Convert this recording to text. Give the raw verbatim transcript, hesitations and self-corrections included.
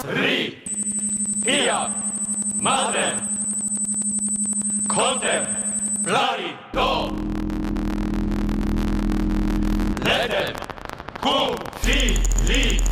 ri, pia, madre, contem, plari, do, ledem, cum, fi, li,